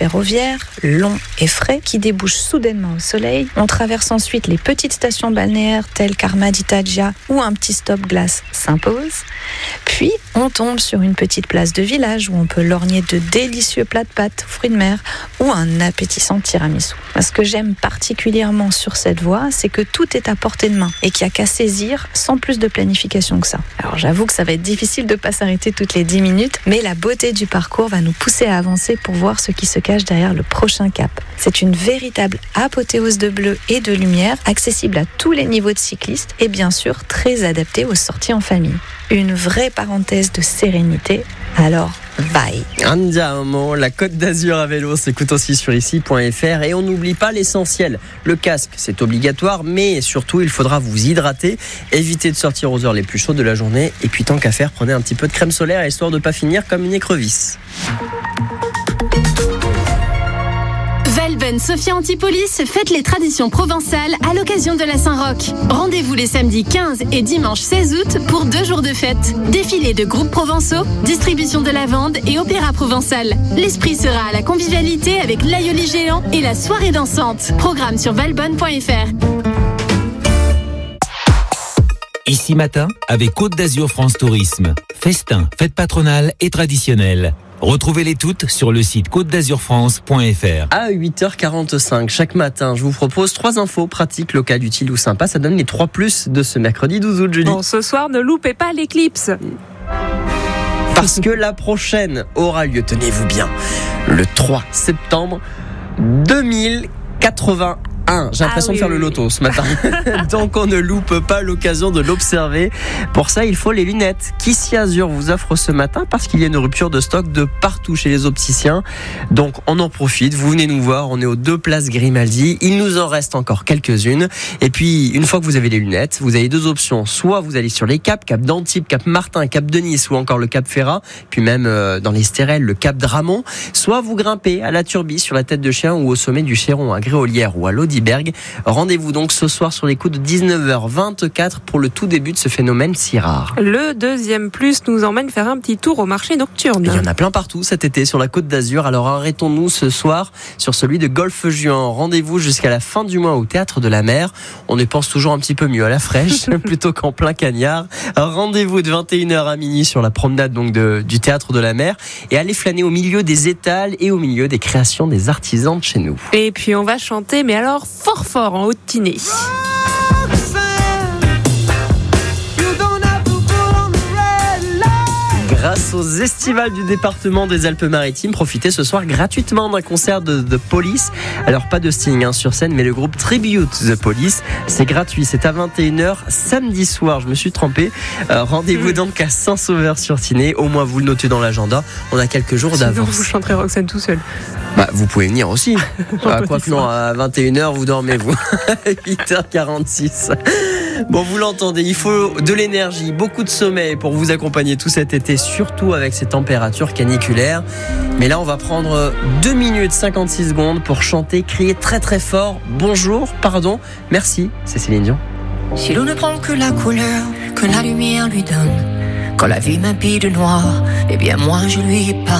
ferroviaire, long et frais, qui débouche soudainement au soleil. On traverse ensuite les petites stations balnéaires telles qu'Armaditaggia ou un petit stop glace s'impose. Puis, on tombe sur une petite place de village où on peut lorgner de délicieux plats de pâtes, fruits de mer ou un appétissant tiramisu. Ce que j'aime particulièrement sur cette voie, c'est que tout est à portée de main et qu'il n'y a qu'à saisir sans plus de planification que ça. Alors j'avoue que ça va être difficile de ne pas s'arrêter toutes les 10 minutes, mais la beauté du parcours va nous pousser à avancer pour voir ce qui se cache derrière le prochain cap. C'est une véritable apothéose de bleu et de lumière, accessible à tous les niveaux de cyclistes et bien sûr très adaptée aux sorties en famille. Une vraie parenthèse de sérénité, alors bye. Andiamo, la Côte d'Azur à vélo, s'écoute aussi sur ici.fr et on n'oublie pas l'essentiel. Le casque, c'est obligatoire, mais surtout il faudra vous hydrater, éviter de sortir aux heures les plus chaudes de la journée et puis tant qu'à faire, prenez un petit peu de crème solaire histoire de ne pas finir comme une écrevisse. Valbonne Sophia Antipolis fête les traditions provençales à l'occasion de la Saint-Roch. Rendez-vous les samedis 15 et dimanche 16 août pour 2 jours de fête. Défilé de groupes provençaux, distribution de lavande et opéra provençal. L'esprit sera à la convivialité avec l'aïoli géant et la soirée dansante. Programme sur valbonne.fr. Ici matin, avec Côte d'Azur France Tourisme. Festin, fête patronale et traditionnelle. Retrouvez-les toutes sur le site côte-d'azur-france.fr. À 8h45 chaque matin, je vous propose 3 infos pratiques, locales, utiles ou sympas. Ça donne les 3 plus de ce mercredi 12 août, Julie. Bon, ce soir, ne loupez pas l'éclipse. Parce que la prochaine aura lieu, tenez-vous bien, le 3 septembre 2081. J'ai l'impression de faire le loto ce matin. Donc on ne loupe pas l'occasion de l'observer. Pour ça, il faut les lunettes qu'Ici Azur vous offre ce matin parce qu'il y a une rupture de stock de partout chez les opticiens. Donc on en profite, vous venez nous voir, on est aux 2 places Grimaldi. Il nous en reste encore quelques-unes. Et puis, une fois que vous avez les lunettes, vous avez 2 options. Soit vous allez sur les caps, Cap d'Antibes, Cap Martin, Cap de Nice ou encore le Cap Ferrat. Puis même dans les Stérelles, le Cap Dramont. Soit vous grimpez à la Turbie sur la Tête de Chien ou au sommet du Chéron à Gréolière ou à l'Audiberg. Rendez-vous donc ce soir sur les coups de 19h24 pour le tout début de ce phénomène si rare. Le deuxième plus nous emmène faire un petit tour au marché nocturne. Il y en a plein partout cet été sur la Côte d'Azur. Alors arrêtons-nous ce soir sur celui de Golfe-Juan. Rendez-vous jusqu'à la fin du mois au Théâtre de la Mer. On y pense toujours un petit peu mieux à la fraîche plutôt qu'en plein cagnard. Rendez-vous de 21h à minuit sur la promenade donc du Théâtre de la Mer et allez flâner au milieu des étals et au milieu des créations des artisans de chez nous. Et puis on va chanter, mais alors fort en Haute-Tinée. Grâce aux estivales du département des Alpes-Maritimes, profitez ce soir gratuitement d'un concert de Police. Alors pas de Sting sur scène, mais le groupe Tribute The Police. C'est gratuit, c'est à 21h samedi soir. Je me suis trompé. Rendez-vous donc à Saint-Sauveur-sur-Tinée. Au moins vous le notez dans l'agenda. On a quelques jours d'avance. Sinon vous chanterez Roxane tout seul. Vous pouvez venir aussi. Quoique non, à 21h vous dormez vous. 8h46. Bon, vous l'entendez, il faut de l'énergie, beaucoup de sommeil pour vous accompagner tout cet été, surtout avec ces températures caniculaires. Mais là, on va prendre 2 minutes 56 secondes pour chanter, crier très très fort. Bonjour, pardon, merci, c'est Céline Dion. Si l'on ne prend que la couleur que la lumière lui donne, quand la vie m'habille de noir, eh bien moi je lui pardonne.